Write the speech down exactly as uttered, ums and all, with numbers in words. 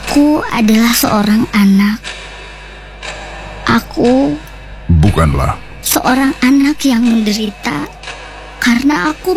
Aku adalah seorang anak. Aku Bukanlah. seorang anak yang menderita karena aku